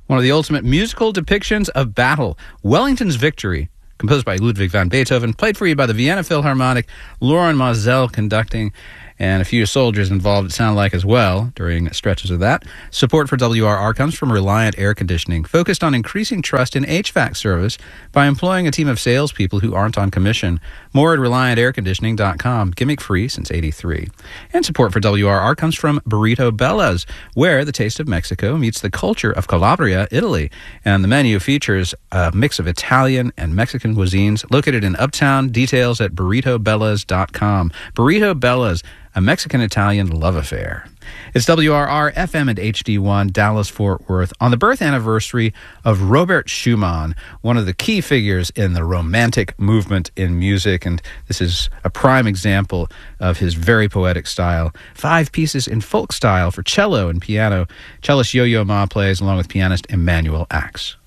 one of the ultimate musical depictions of battle, Wellington's Victory, composed by Ludwig van Beethoven, played for you by the Vienna Philharmonic, Lauren Mazel conducting, and a few soldiers involved, it sounded like, as well, during stretches of that. Support for WRR comes from Reliant Air Conditioning, focused on increasing trust in HVAC service by employing a team of salespeople who aren't on commission. More at ReliantAirConditioning.com, gimmick-free since '83. And support for WRR comes from Burrito Bella's, where the taste of Mexico meets the culture of Calabria, Italy. And the menu features a mix of Italian and Mexican cuisines, located in Uptown. Details at burritobellas.com. Burrito Bella's, a Mexican-Italian love affair. It's WRR FM and HD1, Dallas-Fort Worth, on the birth anniversary of Robert Schumann, one of the key figures in the Romantic movement in music, and this is a prime example of his very poetic style. 5 pieces in folk style for cello and piano. Cellist Yo-Yo Ma plays along with pianist Emmanuel Axe.